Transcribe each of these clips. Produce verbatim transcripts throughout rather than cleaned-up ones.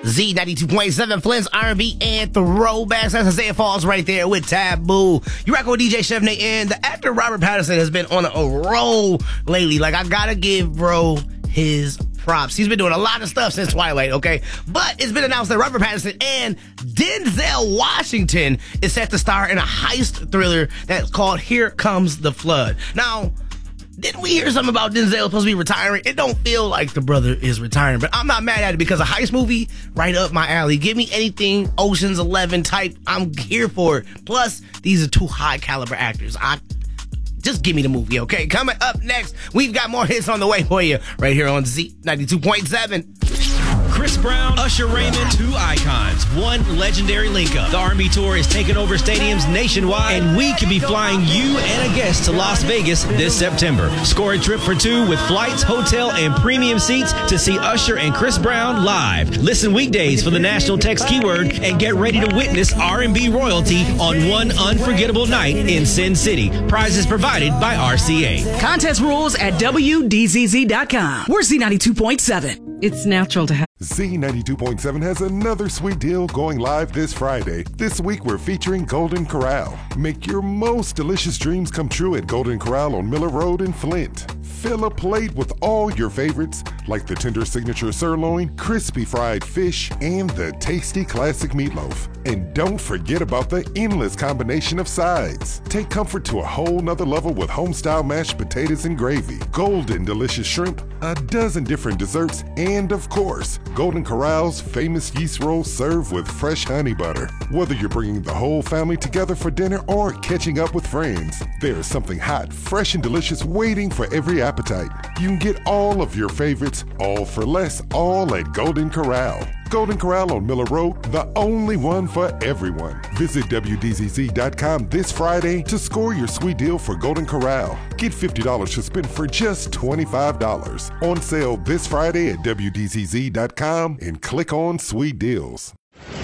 Z ninety-two point seven, Flint's R and B and throwbacks. As I say, it falls right there with Taboo. You rockin' with D J Chevnay, and the actor Robert Pattinson has been on a roll lately. Like, I gotta give bro his props. He's been doing a lot of stuff since Twilight, okay? But it's been announced that Robert Pattinson and Denzel Washington is set to star in a heist thriller that's called Here Comes the Flood. Now, didn't we hear something about Denzel supposed to be retiring? It don't feel like the brother is retiring, but I'm not mad at it because a heist movie, right up my alley. Give me anything Ocean's eleven type. I'm here for it. Plus, these are two high caliber actors. I Just give me the movie, okay? Coming up next, we've got more hits on the way for you right here on Z ninety-two point seven. Chris Brown, Usher Raymond, two icons, one legendary link-up. The R and B Tour is taking over stadiums nationwide, and we could be flying you and a guest to Las Vegas this September. Score a trip for two with flights, hotel, and premium seats to see Usher and Chris Brown live. Listen weekdays for the national text keyword and get ready to witness R and B royalty on one unforgettable night in Sin City. Prizes provided by R C A. Contest rules at W D Z Z dot com. We're Z ninety-two point seven. It's natural to have. Z ninety-two point seven has another sweet deal going live this Friday. This week we're featuring Golden Corral. Make your most delicious dreams come true at Golden Corral on Miller Road in Flint. Fill a plate with all your favorites like the tender signature sirloin, crispy fried fish, and the tasty classic meatloaf. And don't forget about the endless combination of sides. Take comfort to a whole nother level with home-style mashed potatoes and gravy, golden delicious shrimp, a dozen different desserts, and of course, Golden Corral's famous yeast rolls served with fresh honey butter. Whether you're bringing the whole family together for dinner or catching up with friends, there's something hot, fresh, and delicious waiting for every appetite. You can get all of your favorites, all for less, all at Golden Corral. Golden Corral on Miller Road, the only one for everyone. Visit W D Z Z dot com this Friday to score your sweet deal for Golden Corral. Get fifty dollars to spend for just twenty-five dollars. On sale this Friday at W D Z Z dot com and click on Sweet Deals.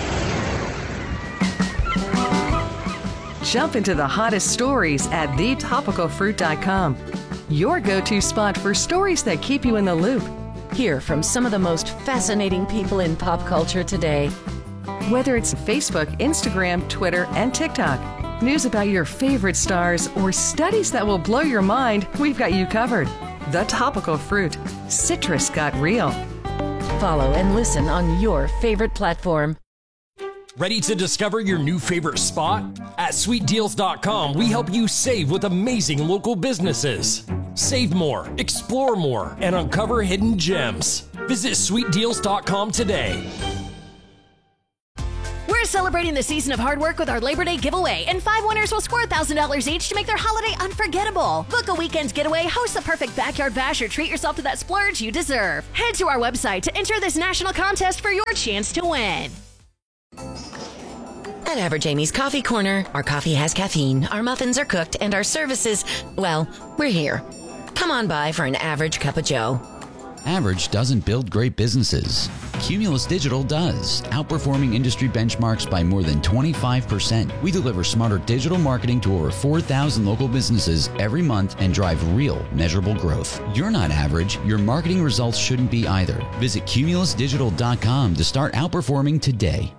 Jump into the hottest stories at the topical fruit dot com. Your go-to spot for stories that keep you in the loop. Hear from some of the most fascinating people in pop culture today. Whether it's Facebook, Instagram, Twitter, and TikTok, news about your favorite stars, or studies that will blow your mind, we've got you covered. The Topical Fruit. Citrus got real. Follow and listen on your favorite platform. Ready to discover your new favorite spot? At sweet deals dot com, we help you save with amazing local businesses. Save more, explore more, and uncover hidden gems. Visit sweet deals dot com today. We're celebrating the season of hard work with our Labor Day giveaway, and five winners will score one thousand dollars each to make their holiday unforgettable. Book a weekend's getaway, host the perfect backyard bash, or treat yourself to that splurge you deserve. Head to our website to enter this national contest for your chance to win. At Average Amy's Coffee Corner, our coffee has caffeine, our muffins are cooked, and our services, well, we're here. Come on by for an average cup of joe. Average doesn't build great businesses. Cumulus Digital does, outperforming industry benchmarks by more than twenty-five percent. We deliver smarter digital marketing to over four thousand local businesses every month and drive real, measurable growth. You're not average. Your marketing results shouldn't be either. Visit cumulus digital dot com to start outperforming today.